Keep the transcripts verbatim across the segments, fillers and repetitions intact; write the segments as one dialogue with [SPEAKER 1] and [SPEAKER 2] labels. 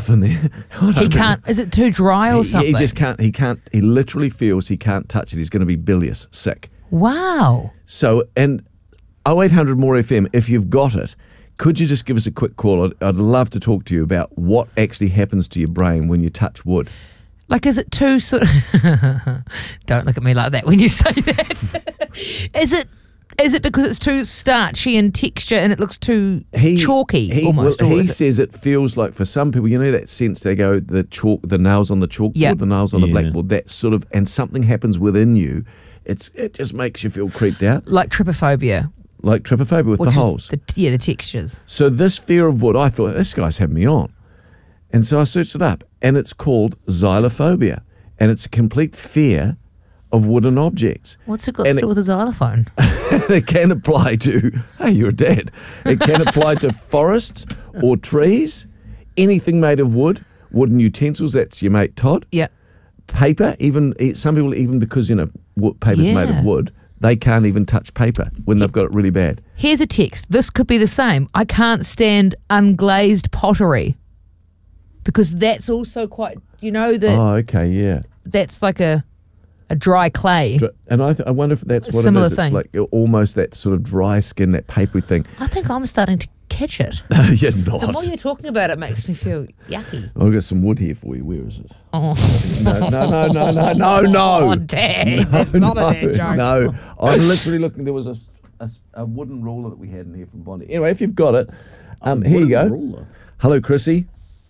[SPEAKER 1] in there.
[SPEAKER 2] He can't. Is it too dry or
[SPEAKER 1] he,
[SPEAKER 2] something?
[SPEAKER 1] He just can't. He can't. He literally feels he can't touch it. He's going to be bilious, sick.
[SPEAKER 2] Wow.
[SPEAKER 1] So, and oh eight hundred more F M, if you've got it, could you just give us a quick call? I'd, I'd love to talk to you about what actually happens to your brain when you touch wood.
[SPEAKER 2] Like, is it too sort of... Don't look at me like that when you say that. is it is it because it's too starchy in texture and it looks too
[SPEAKER 1] He,
[SPEAKER 2] chalky
[SPEAKER 1] he,
[SPEAKER 2] almost?
[SPEAKER 1] Well,
[SPEAKER 2] or
[SPEAKER 1] he
[SPEAKER 2] is it-
[SPEAKER 1] says it feels like, for some people, you know that sense they go, the chalk, the nails on the chalkboard,
[SPEAKER 2] Yep.
[SPEAKER 1] the nails on the
[SPEAKER 3] Yeah.
[SPEAKER 1] blackboard, that sort of, and something happens within you. It's It just makes you feel creeped out,
[SPEAKER 2] Like trypophobia.
[SPEAKER 1] like trypophobia with
[SPEAKER 2] Which
[SPEAKER 1] the
[SPEAKER 2] is
[SPEAKER 1] holes.
[SPEAKER 2] The, yeah, the textures.
[SPEAKER 1] So this fear of wood, I thought, this guy's having me on. And so I searched it up, and it's called xylophobia. And it's a complete fear of wooden objects.
[SPEAKER 2] What's it got
[SPEAKER 1] And
[SPEAKER 2] to do
[SPEAKER 1] it-
[SPEAKER 2] with a xylophone?
[SPEAKER 1] It can apply to, hey, you're a dad. It can apply to forests or trees, anything made of wood, wooden utensils, that's your mate Todd.
[SPEAKER 2] Yeah.
[SPEAKER 1] Paper, even some people, even because, you know, wo- paper's made
[SPEAKER 2] Yeah.
[SPEAKER 1] of wood, they can't even touch paper when they've got it really bad.
[SPEAKER 2] Here's a text. This could be the same. I can't stand unglazed pottery. Because that's also quite, you know, that
[SPEAKER 1] Oh, okay, yeah.
[SPEAKER 2] that's like a a dry clay.
[SPEAKER 1] Dr- And I, th- I wonder if that's
[SPEAKER 2] A
[SPEAKER 1] what it
[SPEAKER 2] similar
[SPEAKER 1] is. It's
[SPEAKER 2] thing.
[SPEAKER 1] like almost that sort of dry skin, that papery thing.
[SPEAKER 2] I think I'm starting to catch it.
[SPEAKER 1] You're
[SPEAKER 2] The more
[SPEAKER 1] not.
[SPEAKER 2] you're talking about it makes me feel yucky.
[SPEAKER 1] I've got some wood here for you. Where is it?
[SPEAKER 2] Oh,
[SPEAKER 1] No, no, no, no, no, no, no.
[SPEAKER 2] oh Dad, that's not
[SPEAKER 1] no,
[SPEAKER 2] a dad joke.
[SPEAKER 1] No, I'm literally looking. There was a, a, a wooden ruler that we had in here from Bondi. Anyway, if you've got it, um, here you go.
[SPEAKER 3] Ruler.
[SPEAKER 1] Hello, Chrissy.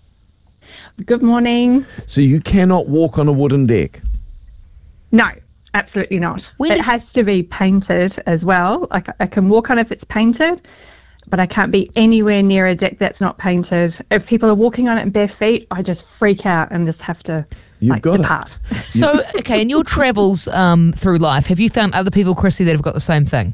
[SPEAKER 4] Good morning.
[SPEAKER 1] So you cannot walk on a wooden deck.
[SPEAKER 4] No, absolutely not.
[SPEAKER 2] When
[SPEAKER 4] it
[SPEAKER 2] did-
[SPEAKER 4] has to be painted as well. Like I can walk on if it's painted, but I can't be anywhere near a deck that's not painted. If people are walking on it in bare feet, I just freak out and just have to
[SPEAKER 1] You've
[SPEAKER 4] like,
[SPEAKER 1] got it.
[SPEAKER 4] depart.
[SPEAKER 2] So, okay, in your travels um, through life, have you found other people, Chrissy, that have got the same thing?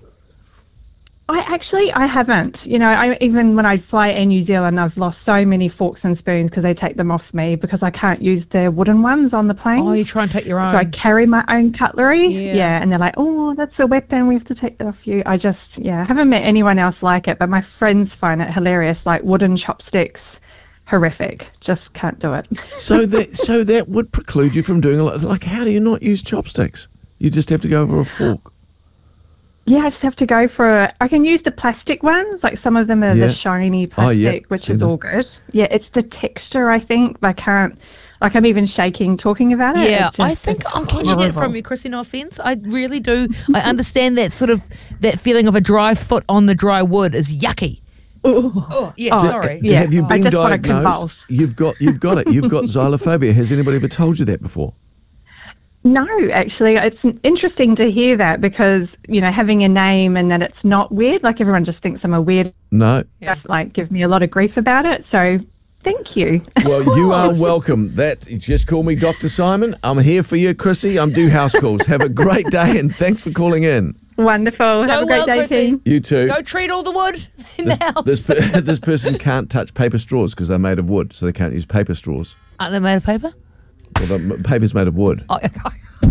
[SPEAKER 4] I actually, I haven't. You know, I, even when I fly Air New Zealand, I've lost so many forks and spoons because they take them off me because I can't use the wooden ones on the plane.
[SPEAKER 2] Oh, you try and take your own.
[SPEAKER 4] So I carry my own cutlery.
[SPEAKER 2] Yeah.
[SPEAKER 4] And they're like, oh, that's a weapon. We have to take that off you. I just, yeah, I haven't met anyone else like it, but my friends find it hilarious. Like wooden chopsticks, horrific. Just can't do it.
[SPEAKER 1] So that so that would preclude you from doing a lot. Like, how do you not use chopsticks? You just have to go over a fork.
[SPEAKER 4] Yeah, I just have to go for a, I can use the plastic ones, like some of them are
[SPEAKER 1] Yeah.
[SPEAKER 4] the shiny
[SPEAKER 1] Oh,
[SPEAKER 4] plastic,
[SPEAKER 1] yeah,
[SPEAKER 4] which
[SPEAKER 1] seen
[SPEAKER 4] is all
[SPEAKER 1] those.
[SPEAKER 4] good. Yeah, it's the texture, I think. I can't, like I'm even shaking talking about it.
[SPEAKER 2] Yeah,
[SPEAKER 4] It's just-
[SPEAKER 2] I think
[SPEAKER 4] it's
[SPEAKER 2] I'm catching it
[SPEAKER 4] horrible.
[SPEAKER 2] from you, Chrissy, no offence. I really do. I understand that sort of, that feeling of a dry foot on the dry wood is yucky.
[SPEAKER 4] Ooh.
[SPEAKER 2] Oh, yeah,
[SPEAKER 4] Oh,
[SPEAKER 2] sorry.
[SPEAKER 4] Yeah,
[SPEAKER 1] have you
[SPEAKER 4] I
[SPEAKER 1] been
[SPEAKER 4] just wanna
[SPEAKER 1] diagnosed?
[SPEAKER 4] convulse.
[SPEAKER 1] You've got you've got it. You've got xylophobia. Has anybody ever told you that before?
[SPEAKER 4] No, actually, it's interesting to hear that because, you know, having a name and that it's not weird, like everyone just thinks I'm a weird,
[SPEAKER 1] No.
[SPEAKER 4] just like give me a lot of grief about it. So thank you.
[SPEAKER 1] Well, you are welcome. That just call me Doctor Simon. I'm here for you, Chrissy. I'm do house calls. Have a great day and thanks for calling in.
[SPEAKER 4] Wonderful.
[SPEAKER 2] Go
[SPEAKER 4] Have a great
[SPEAKER 2] well,
[SPEAKER 4] day,
[SPEAKER 2] Chrissy.
[SPEAKER 4] team.
[SPEAKER 1] You too.
[SPEAKER 2] Go treat all the wood in
[SPEAKER 1] This,
[SPEAKER 2] the house.
[SPEAKER 1] this, per- this person can't touch paper straws because they're made of wood, so they can't use paper straws.
[SPEAKER 2] Aren't they made of paper?
[SPEAKER 1] Well, the m- paper's made of wood.
[SPEAKER 2] Oh, okay.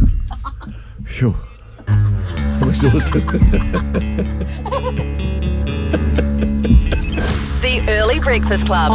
[SPEAKER 1] Phew. I'm exhausted.
[SPEAKER 5] The Early Breakfast Club.